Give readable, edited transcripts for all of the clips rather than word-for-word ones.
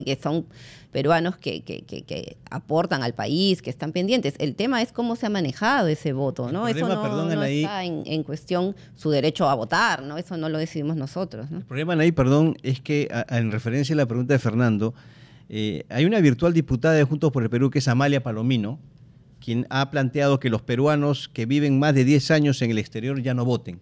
que son peruanos que aportan al país, que están pendientes. El tema es cómo se ha manejado ese voto, ¿no? Eso no está en cuestión su derecho a votar, ¿no? Eso no lo decidimos nosotros, ¿no? El problema, Anaí, perdón, es que en referencia a la pregunta de Fernando, hay una virtual diputada de Juntos por el Perú que es Amalia Palomino, quien ha planteado que los peruanos que viven más de 10 años en el exterior ya no voten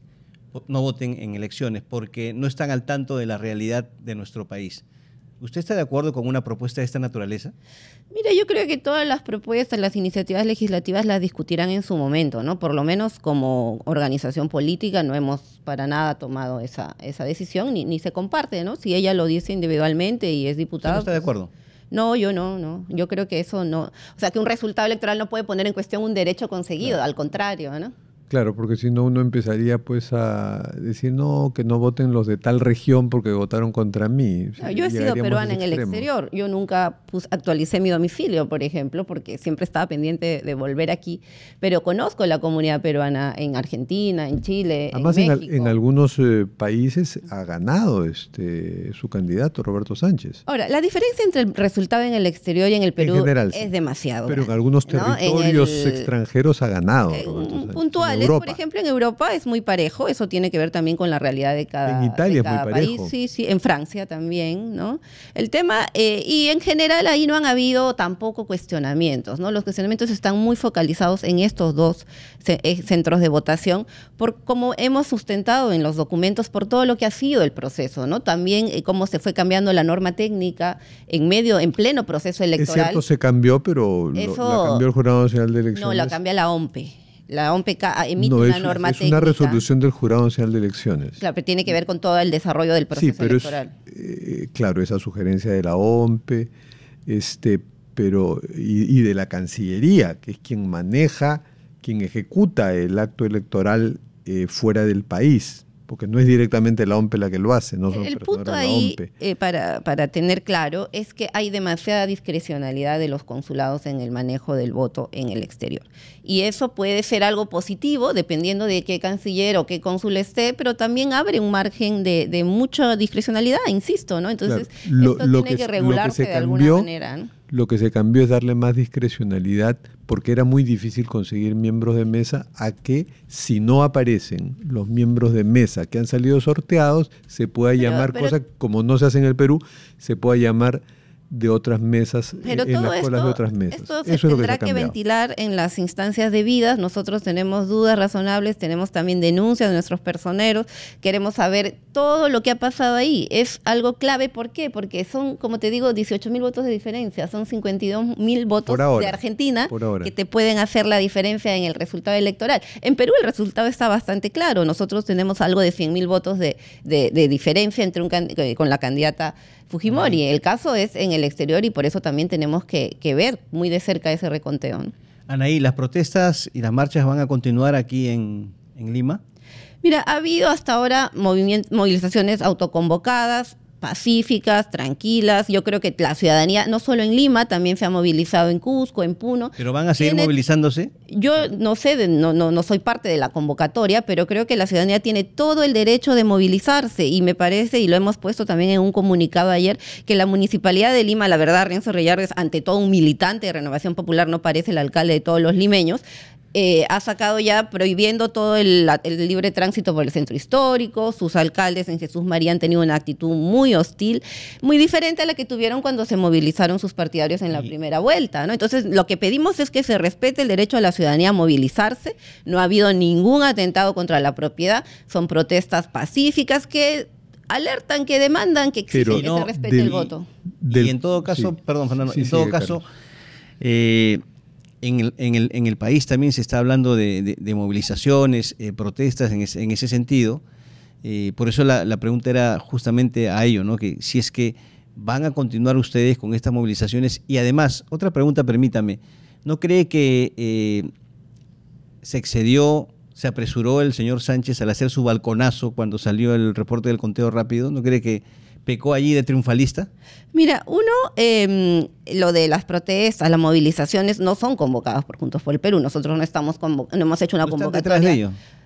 en elecciones porque no están al tanto de la realidad de nuestro país. ¿Usted está de acuerdo con una propuesta de esta naturaleza? Mira, yo creo que todas las propuestas, las iniciativas legislativas las discutirán en su momento, ¿no? Por lo menos como organización política no hemos para nada tomado esa decisión, ni se comparte, ¿no? Si ella lo dice individualmente y es diputada... ¿Usted no está de acuerdo? No, yo no. Yo creo que eso no... O sea, que un resultado electoral no puede poner en cuestión un derecho conseguido, claro. Al contrario, ¿no? Claro, porque si no uno empezaría pues a decir no, que no voten los de tal región porque votaron contra mí. No, yo he sido peruana en el exterior. Yo nunca actualicé mi domicilio, por ejemplo, porque siempre estaba pendiente de volver aquí. Pero conozco la comunidad peruana en Argentina, en Chile, además, en México. En algunos países ha ganado su candidato, Roberto Sánchez. Ahora, la diferencia entre el resultado en el exterior y en el Perú en general, es demasiado pero grande, en algunos territorios extranjeros ha ganado Roberto Sánchez. Puntual. Por ejemplo, en Europa es muy parejo, eso tiene que ver también con la realidad de cada, en Italia de cada es muy país. parejo. Sí, en Francia también, ¿no? El tema, y en general ahí no han habido tampoco cuestionamientos, ¿no? Los cuestionamientos están muy focalizados en estos dos centros de votación, por como hemos sustentado en los documentos, por todo lo que ha sido el proceso, ¿no? También cómo se fue cambiando la norma técnica en pleno proceso electoral. Es cierto, se cambió, pero la cambió el Jurado Nacional de Elecciones. No, la cambia la OMPE. La OMPE emite una norma técnica. Es una resolución del Jurado Nacional de Elecciones. Claro, pero tiene que ver con todo el desarrollo del proceso electoral. Claro, esa sugerencia de la OMPE, y de la Cancillería, que es quien maneja, quien ejecuta el acto electoral fuera del país, porque no es directamente la OMPE la que lo hace, no son el punto ahí, para tener claro, es que hay demasiada discrecionalidad de los consulados en el manejo del voto en el exterior. Y eso puede ser algo positivo, dependiendo de qué canciller o qué cónsul esté, pero también abre un margen de mucha discrecionalidad, insisto, ¿no? Entonces, claro, esto tiene que regularse de alguna manera, ¿no? Lo que se cambió es darle más discrecionalidad, porque era muy difícil conseguir miembros de mesa, a que si no aparecen los miembros de mesa que han salido sorteados, se pueda llamar, cosa como no se hace en el Perú, se pueda llamar de otras mesas, en las colas de otras mesas. Esto se tendrá que ventilar en las instancias debidas. Nosotros tenemos dudas razonables, tenemos también denuncias de nuestros personeros, queremos saber todo lo que ha pasado ahí. Es algo clave, ¿por qué? Porque son, como te digo, 18.000 votos de diferencia, son 52.000 votos de Argentina que te pueden hacer la diferencia en el resultado electoral. En Perú el resultado está bastante claro, nosotros tenemos algo de 100.000 votos de diferencia con la candidata Fujimori. El caso es en el exterior y por eso también tenemos que ver muy de cerca ese reconteo, ¿no? Anaí, ¿las protestas y las marchas van a continuar aquí en Lima? Mira, ha habido hasta ahora movilizaciones autoconvocadas, pacíficas, tranquilas. Yo creo que la ciudadanía, no solo en Lima, también se ha movilizado en Cusco, en Puno. ¿Pero van a seguir movilizándose? Yo no sé, no soy parte de la convocatoria, pero creo que la ciudadanía tiene todo el derecho de movilizarse y me parece, y lo hemos puesto también en un comunicado ayer, que la Municipalidad de Lima, la verdad, Renzo Reyardes, ante todo un militante de Renovación Popular, no parece el alcalde de todos los limeños, ha sacado ya prohibiendo todo el libre tránsito por el centro histórico. Sus alcaldes en Jesús María han tenido una actitud muy hostil, muy diferente a la que tuvieron cuando se movilizaron sus partidarios en la primera vuelta, ¿no? Entonces, lo que pedimos es que se respete el derecho a la ciudadanía a movilizarse. No ha habido ningún atentado contra la propiedad, son protestas pacíficas que alertan, que demandan, que exigen que se respete el voto. Y en todo caso, perdón, Fernando, en todo caso, en el país también se está hablando de movilizaciones, protestas en ese sentido. Por eso la pregunta era justamente a ello, ¿no? Que si es que van a continuar ustedes con estas movilizaciones. Y además, otra pregunta, permítame, ¿no cree que se excedió, se apresuró el señor Sánchez al hacer su balconazo cuando salió el reporte del conteo rápido? ¿No cree que pecó allí de triunfalista? Mira, lo de las protestas, las movilizaciones no son convocadas por Juntos por el Perú. Nosotros no hemos hecho una convocatoria. ¿Detrás de ello?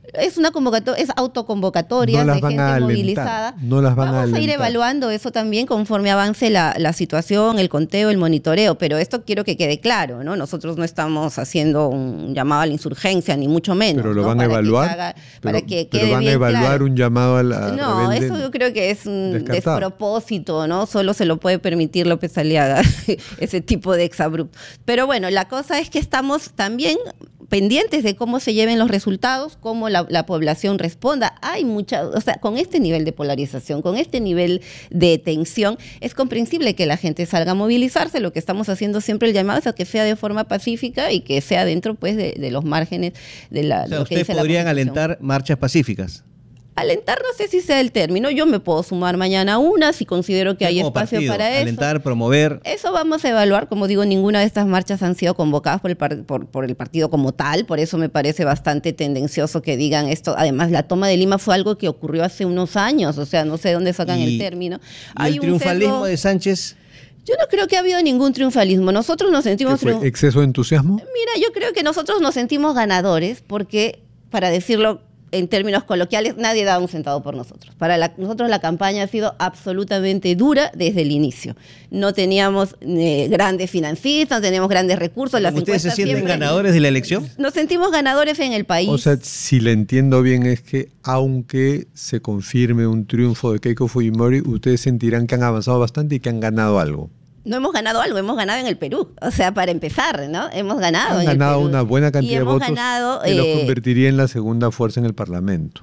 Es una convocatoria, es autoconvocatoria No las de van gente a alentar, movilizada. no las van a Vamos a ir alentar. evaluando eso también conforme avance la situación, el conteo, el monitoreo, pero esto quiero que quede claro, ¿no? Nosotros no estamos haciendo un llamado a la insurgencia, ni mucho menos. Pero lo ¿no? van a evaluar. Para que quede van a bien evaluar claro. un llamado a la No, rebelde eso yo creo que es un descartado. despropósito, ¿no? Solo se lo puede permitir López Aliaga, ese tipo de exabrupto. Pero bueno, la cosa es que estamos también pendientes de cómo se lleven los resultados, cómo la población responda. Hay mucha, o sea, con este nivel de polarización, con este nivel de tensión, es comprensible que la gente salga a movilizarse. Lo que estamos haciendo siempre el llamado es a que sea de forma pacífica y que sea dentro, pues, de los márgenes de la. O sea, lo que ustedes dice la podrían Constitución. alentar marchas pacíficas. Alentar no sé si sea el término. Yo me puedo sumar mañana a una si considero que hay Como espacio partido, para eso. alentar, promover. Eso vamos a evaluar. Como digo, ninguna de estas marchas han sido convocadas por el partido como tal. Por eso me parece bastante tendencioso que digan esto. Además, la toma de Lima fue algo que ocurrió hace unos años. O sea, no sé dónde sacan el término. ¿Y el triunfalismo de Sánchez? Yo no creo que ha habido ningún triunfalismo. Nosotros nos sentimos... ¿Qué fue? ¿Exceso de entusiasmo? Mira, yo creo que nosotros nos sentimos ganadores porque, para decirlo en términos coloquiales, nadie daba un centavo por nosotros. Nosotros la campaña ha sido absolutamente dura desde el inicio. No teníamos grandes financistas, no teníamos grandes recursos. Las ¿Ustedes se encuestas sienten siempre- ganadores de la elección? Nos sentimos ganadores en el país. O sea, si le entiendo bien, es que aunque se confirme un triunfo de Keiko Fujimori, ustedes sentirán que han avanzado bastante y que han ganado algo. No hemos ganado algo, hemos ganado en el Perú. O sea, para empezar, ¿no? Hemos ganado Han en el ganado Perú. una buena Y cantidad de hemos votos ganado, que los convertiría en la segunda fuerza en el Parlamento.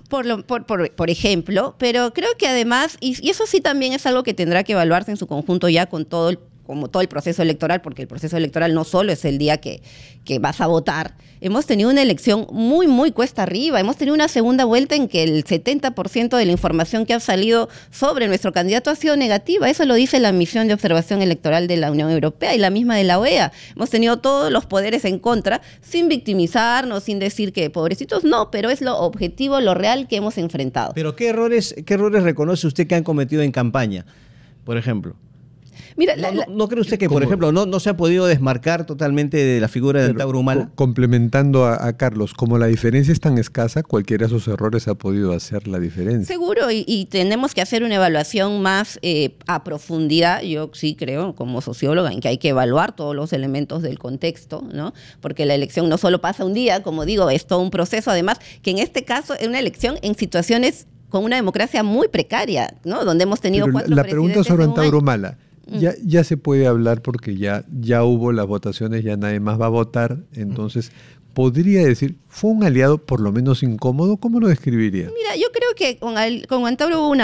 por ejemplo, pero creo que además, y eso sí también es algo que tendrá que evaluarse en su conjunto ya con como todo el proceso electoral, porque el proceso electoral no solo es el día que vas a votar. Hemos tenido una elección muy, muy cuesta arriba. Hemos tenido una segunda vuelta en que el 70% de la información que ha salido sobre nuestro candidato ha sido negativa. Eso lo dice la misión de observación electoral de la Unión Europea y la misma de la OEA. Hemos tenido todos los poderes en contra, sin victimizarnos, sin decir que pobrecitos, no, pero es lo objetivo, lo real que hemos enfrentado. Pero ¿qué errores reconoce usted que han cometido en campaña, por ejemplo? Mira, ¿No cree usted que, por ¿Cómo? ejemplo, no se ha podido desmarcar totalmente de la figura de Pero, Antauro Humala? complementando a Carlos, como la diferencia es tan escasa, cualquiera de esos errores ha podido hacer la diferencia. seguro, y tenemos que hacer una evaluación más a profundidad. Yo sí creo, como socióloga, en que hay que evaluar todos los elementos del contexto, ¿no? Porque la elección no solo pasa un día, como digo, es todo un proceso. Además, que en este caso es una elección en situaciones con una democracia muy precaria, ¿no? Donde hemos tenido Pero 4 la pregunta presidentes sobre en un Antauro año. Humala, ya se puede hablar porque ya hubo las votaciones, ya nadie más va a votar, entonces podría decir, ¿fue un aliado por lo menos incómodo? ¿Cómo lo describiría? Mira, yo creo que con Antauro hubo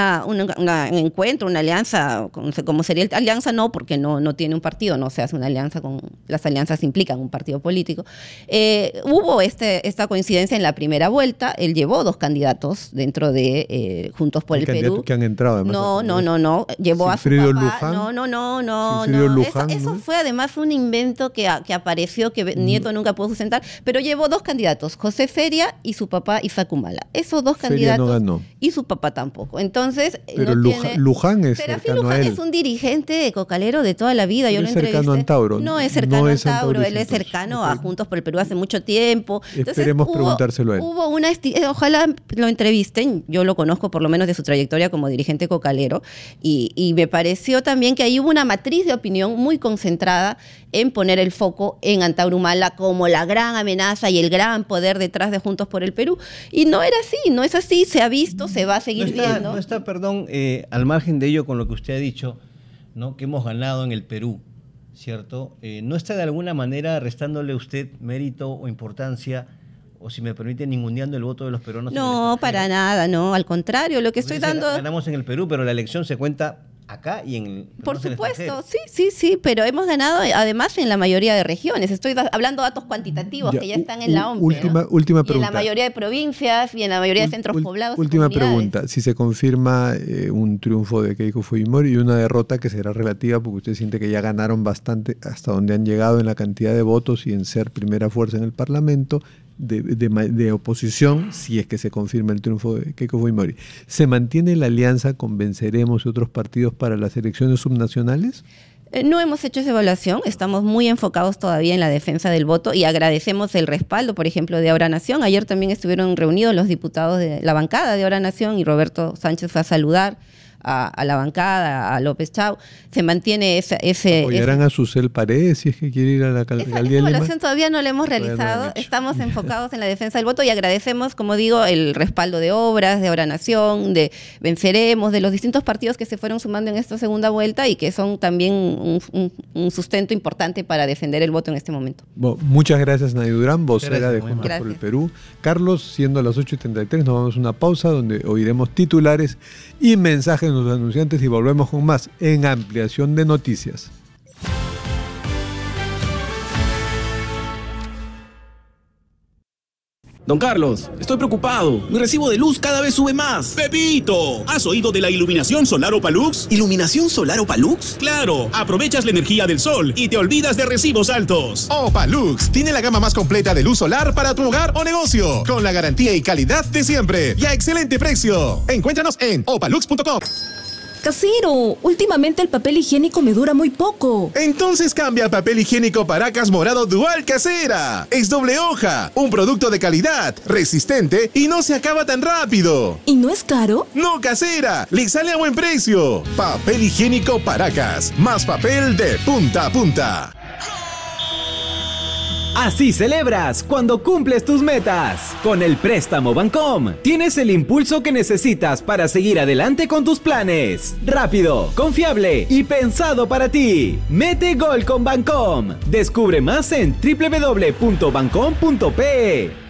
un encuentro, una alianza, como sería alianza no, porque no tiene un partido, no se hace una alianza las alianzas implican un partido político. Hubo esta coincidencia en la primera vuelta, él llevó 2 candidatos dentro de Juntos por el Perú. Que han entrado además. No, llevó a su Sigfrido papá. Luján. No. Sigfrido Luján, Eso ¿no? fue además un invento que apareció, que Nieto nunca pudo sustentar, pero llevó 2 candidatos, José Feria y su papá Isaac Humala. Esos 2 Feria no candidatos ganó. y su papá tampoco. Entonces, Pero no Luján, tiene... Luján es Serafín cercano Luján a él. es un dirigente cocalero de toda la vida. Pero Yo lo es cercano entrevisté. a Antauro. No es cercano No a es Antauro, él es antaurista, cercano entonces. a Juntos por el Perú hace mucho tiempo. Entonces, Esperemos preguntárselo a él. Hubo una ojalá lo entrevisten, yo lo conozco por lo menos de su trayectoria como dirigente cocalero, y me pareció también que ahí hubo una matriz de opinión muy concentrada en poner el foco en Antauro Humala como la gran amenaza y el gran poder detrás de Juntos por el Perú. Y no era así, no es así, se ha visto, se va a seguir viendo. No está, perdón, al margen de ello con lo que usted ha dicho, ¿no? Que hemos ganado en el Perú, ¿cierto? ¿No está de alguna manera restándole a usted mérito o importancia, o si me permite, ninguneando el voto de los peruanos? No, para nada, no, al contrario, lo que estoy dando... Ganamos en el Perú, pero la elección se cuenta acá y en el... Por supuesto, sí, pero hemos ganado además en la mayoría de regiones. Estoy hablando de datos cuantitativos que ya están en la OMP. Última Y pregunta. en la mayoría de provincias y en la mayoría de centros poblados. y Última comunidades. pregunta. Si se confirma un triunfo de Keiko Fujimori y una derrota que será relativa porque usted siente que ya ganaron bastante hasta donde han llegado en la cantidad de votos y en ser primera fuerza en el Parlamento, de oposición, si es que se confirma el triunfo de Keiko Fujimori, ¿se mantiene la alianza con Venceremos y otros partidos para las elecciones subnacionales? No hemos hecho esa evaluación, estamos muy enfocados todavía en la defensa del voto y agradecemos el respaldo, por ejemplo, de Ahora Nación. Ayer también estuvieron reunidos los diputados de la bancada de Ahora Nación y Roberto Sánchez fue a saludar a la bancada, a López Chau. Se mantiene ese... ¿Apoyarán a Susel Paredes si es que quiere ir a la alcaldía de Lima? Esa evaluación todavía no la hemos realizado. Estamos enfocados en la defensa del voto y agradecemos, como digo, el respaldo de Obras, de Ahora Nación, de Venceremos, de los distintos partidos que se fueron sumando en esta segunda vuelta y que son también un sustento importante para defender el voto en este momento. Bueno, muchas gracias, Nadia Durán, vocera de Juntos por el Perú. Carlos, siendo las 8:33, nos vamos a una pausa donde oiremos titulares y mensajes de los anunciantes y volvemos con más en Ampliación de Noticias. Don Carlos, estoy preocupado. Mi recibo de luz cada vez sube más. ¡Pepito! ¿Has oído de la iluminación solar Opalux? ¿Iluminación solar Opalux? ¡Claro! Aprovechas la energía del sol y te olvidas de recibos altos. Opalux tiene la gama más completa de luz solar para tu hogar o negocio, con la garantía y calidad de siempre y a excelente precio. Encuéntranos en opalux.com. Casero, últimamente el papel higiénico me dura muy poco. Entonces cambia a papel higiénico Paracas Morado Dual Casera. Es doble hoja, un producto de calidad, resistente y no se acaba tan rápido. ¿Y no es caro? No, Casera, le sale a buen precio. Papel higiénico Paracas, más papel de punta a punta. Así celebras cuando cumples tus metas. Con el préstamo Bancom, tienes el impulso que necesitas para seguir adelante con tus planes. Rápido, confiable y pensado para ti. Mete gol con Bancom. Descubre más en www.bancom.pe.